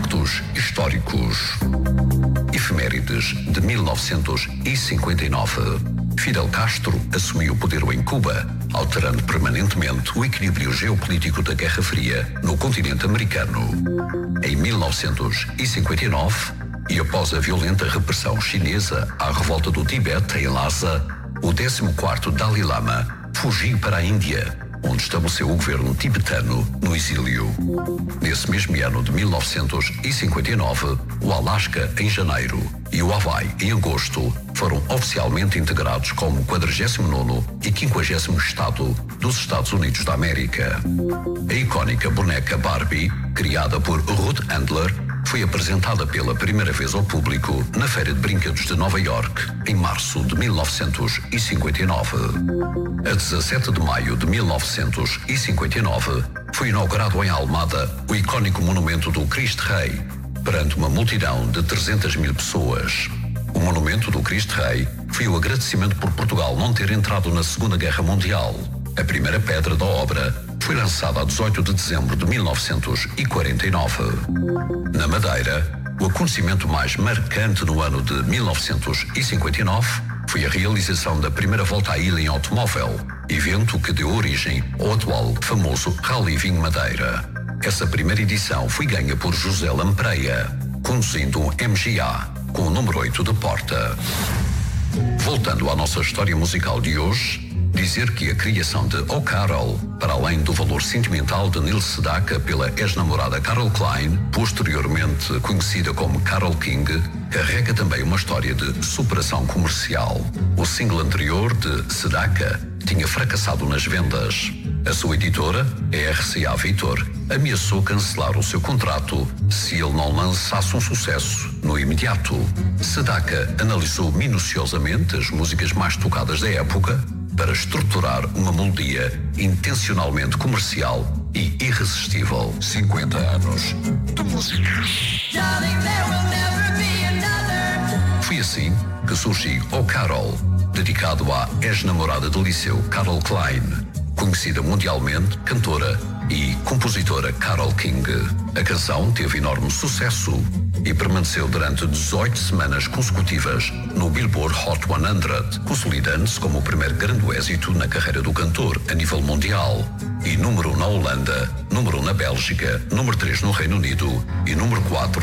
Factos históricos. Efemérides de 1959. Fidel Castro assumiu o poder em Cuba, alterando permanentemente o equilíbrio geopolítico da Guerra Fria no continente americano. Em 1959, e após a violenta repressão chinesa à revolta do Tibete em Lhasa, o 14º Dalai Lama fugiu para a Índia, onde estabeleceu o governo tibetano no exílio. Nesse mesmo ano de 1959, o Alasca em janeiro e o Hawaii em agosto foram oficialmente integrados como 49º e 50º Estado dos Estados Unidos da América. A icónica boneca Barbie, criada por Ruth Handler, foi apresentada pela primeira vez ao público na Feira de Brinquedos de Nova York, em março de 1959. A 17 de maio de 1959, foi inaugurado em Almada o icónico monumento do Cristo Rei, perante uma multidão de 300.000 pessoas. O monumento do Cristo Rei foi o agradecimento por Portugal não ter entrado na Segunda Guerra Mundial. A primeira pedra da obra foi lançada a 18 de dezembro de 1949. Na Madeira, o acontecimento mais marcante no ano de 1959 foi a realização da primeira volta à ilha em automóvel, evento que deu origem ao atual famoso Rally Vinho Madeira. Essa primeira edição foi ganha por José Lampreia, conduzindo um MGA com o número 8 de porta. Voltando à nossa história musical de hoje, dizer que a criação de Oh Carol, para além do valor sentimental de Neil Sedaka pela ex-namorada Carol Klein, posteriormente conhecida como Carole King, carrega também uma história de superação comercial. O single anterior de Sedaka tinha fracassado nas vendas. A sua editora, a RCA Victor, ameaçou cancelar o seu contrato se ele não lançasse um sucesso no imediato. Sedaka analisou minuciosamente as músicas mais tocadas da época para estruturar uma melodia intencionalmente comercial e irresistível. 50 anos de música. Foi assim que surgiu Oh Carol, dedicado à ex-namorada do liceu Carol Klein, conhecida mundialmente, cantora e compositora Carole King. A canção teve enorme sucesso e permaneceu durante 18 semanas consecutivas no Billboard Hot 100, consolidando-se como o primeiro grande êxito na carreira do cantor a nível mundial. E número 1 na Holanda, número 1 na Bélgica, número 3 no Reino Unido e número 4